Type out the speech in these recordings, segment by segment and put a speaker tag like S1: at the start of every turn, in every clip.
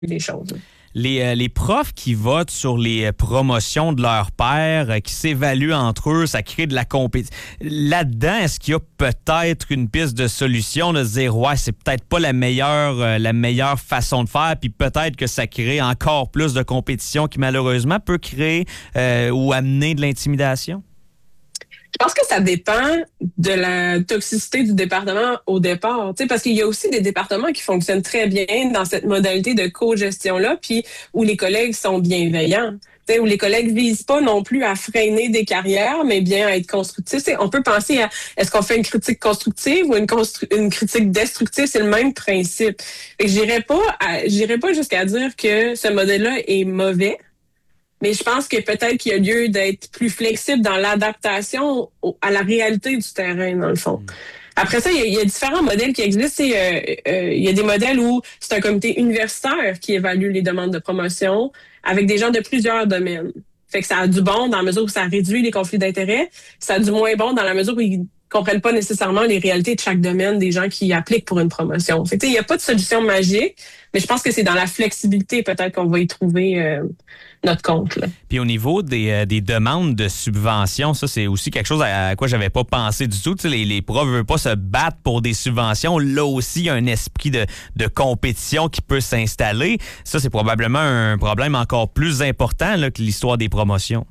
S1: les choses.
S2: Les profs qui votent sur les promotions de leurs pairs, qui s'évaluent entre eux, ça crée de la compétition. Là-dedans, est-ce qu'il y a peut-être une piste de solution de se dire, ouais, c'est peut-être pas la meilleure façon de faire, puis peut-être que ça crée encore plus de compétition qui malheureusement peut créer ou amener de l'intimidation?
S1: Je pense que ça dépend de la toxicité du département au départ, parce qu'il y a aussi des départements qui fonctionnent très bien dans cette modalité de co-gestion-là, puis où les collègues sont bienveillants, où les collègues visent pas non plus à freiner des carrières, mais bien à être constructifs. On peut penser à, est-ce qu'on fait une critique constructive ou une critique destructive? C'est le même principe. Et j'irais pas jusqu'à dire que ce modèle-là est mauvais. Mais je pense que peut-être qu'il y a lieu d'être plus flexible dans l'adaptation à la réalité du terrain, dans le fond. Après ça, il y a différents modèles qui existent. Il y a des modèles où c'est un comité universitaire qui évalue les demandes de promotion avec des gens de plusieurs domaines. Fait que ça a du bon dans la mesure où ça réduit les conflits d'intérêts. Ça a du moins bon dans la mesure où ils comprennent pas nécessairement les réalités de chaque domaine des gens qui appliquent pour une promotion. Fait que, il n'y a pas de solution magique, mais je pense que c'est dans la flexibilité peut-être qu'on va y trouver notre compte. Là.
S2: Puis au niveau des demandes de subventions, ça c'est aussi quelque chose à quoi j'avais pas pensé du tout. Tu sais, les profs ne veulent pas se battre pour des subventions. Là aussi, il y a un esprit de compétition qui peut s'installer. Ça, c'est probablement un problème encore plus important là, que l'histoire des promotions.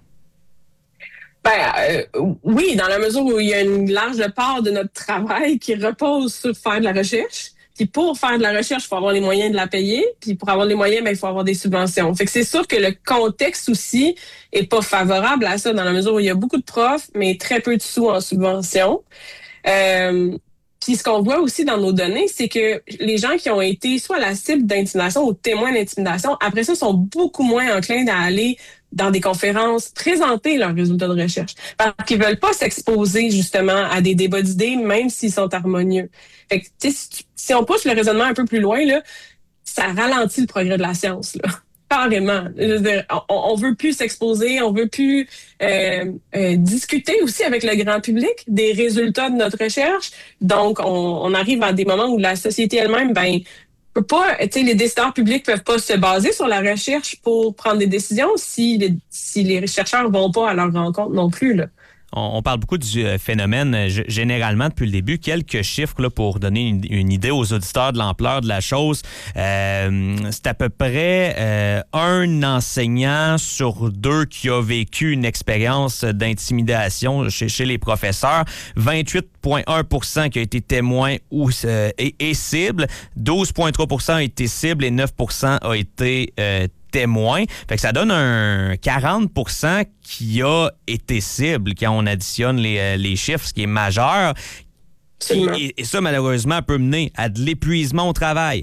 S1: Oui, dans la mesure où il y a une large part de notre travail qui repose sur faire de la recherche. Puis pour faire de la recherche, il faut avoir les moyens de la payer. Puis pour avoir les moyens, il faut avoir des subventions. Fait que c'est sûr que le contexte aussi est pas favorable à ça, dans la mesure où il y a beaucoup de profs, mais très peu de sous en subventions. Puis ce qu'on voit aussi dans nos données, c'est que les gens qui ont été soit la cible d'intimidation ou témoins d'intimidation, après ça, sont beaucoup moins enclins à aller dans des conférences, présenter leurs résultats de recherche. Parce qu'ils veulent pas s'exposer, justement, à des débats d'idées, même s'ils sont harmonieux. Fait que, si on pousse le raisonnement un peu plus loin, là, ça ralentit le progrès de la science, là. Carrément. Je veux dire, on veut plus s'exposer, on veut plus discuter aussi avec le grand public des résultats de notre recherche. Donc, on arrive à des moments où la société elle-même, peut pas, les décideurs publics peuvent pas se baser sur la recherche pour prendre des décisions si les chercheurs vont pas à leur rencontre non plus, là.
S2: On parle beaucoup du phénomène généralement depuis le début. Quelques chiffres là, pour donner une idée aux auditeurs de l'ampleur de la chose. C'est à peu près un enseignant sur deux qui a vécu une expérience d'intimidation chez les professeurs. 28,1% qui a été témoin et cible. 12,3% a été cible et 9% a été témoin. Fait que ça donne un 40% qui a été cible quand on additionne les chiffres, ce qui est majeur. Et ça, malheureusement, peut mener à de l'épuisement au travail.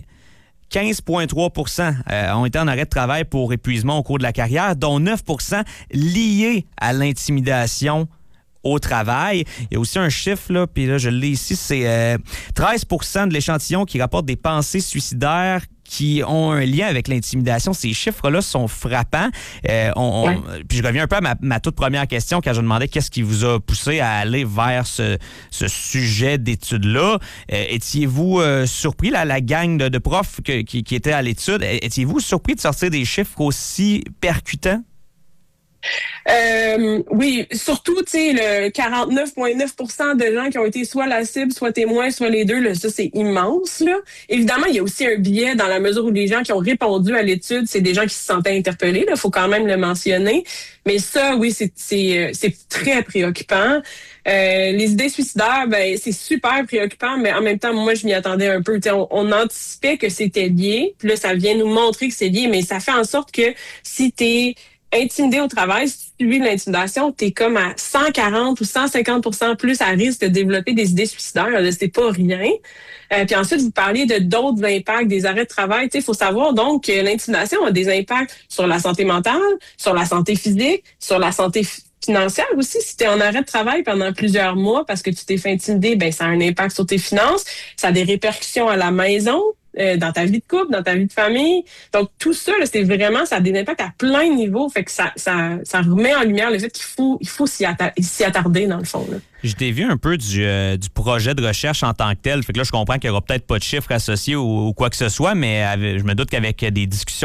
S2: 15,3% ont été en arrêt de travail pour épuisement au cours de la carrière, dont 9% liés à l'intimidation au travail. Il y a aussi un chiffre, là, puis là, je l'ai ici, c'est 13% de l'échantillon qui rapporte des pensées suicidaires qui ont un lien avec l'intimidation. Ces chiffres-là sont frappants. Puis je reviens un peu à ma toute première question quand je demandais qu'est-ce qui vous a poussé à aller vers ce sujet d'étude-là. Étiez-vous surpris, la gang de profs qui étaient à l'étude, étiez-vous surpris de sortir des chiffres aussi percutants?
S1: Oui, surtout, le 49,9% de gens qui ont été soit la cible, soit témoins, soit les deux, là, ça, c'est immense, là. Évidemment, il y a aussi un biais dans la mesure où les gens qui ont répondu à l'étude, c'est des gens qui se sentaient interpellés, là. Faut quand même le mentionner. Mais ça, oui, c'est très préoccupant. Les idées suicidaires, c'est super préoccupant, mais en même temps, moi, je m'y attendais un peu. On anticipait que c'était lié. Puis là, ça vient nous montrer que c'est lié, mais ça fait en sorte que si t'es intimidé au travail, si tu vis de l'intimidation, t'es comme à 140 ou 150% plus à risque de développer des idées suicidaires. Là, c'est pas rien. Puis ensuite, vous parliez de d'autres impacts, des arrêts de travail. Il faut savoir donc que l'intimidation a des impacts sur la santé mentale, sur la santé physique, sur la santé financière aussi. Si tu es en arrêt de travail pendant plusieurs mois parce que tu t'es fait intimider, ça a un impact sur tes finances. Ça a des répercussions à la maison. dans ta vie de couple, dans ta vie de famille. Donc, tout ça, là, c'est vraiment, ça a des impacts à plein de niveaux. Fait que ça remet en lumière le fait qu'il faut s'y attarder, dans le fond, là.
S2: Je t'ai vu un peu du projet de recherche en tant que tel. Fait que là, je comprends qu'il n'y aura peut-être pas de chiffres associés ou quoi que ce soit, mais je me doute qu'avec des discussions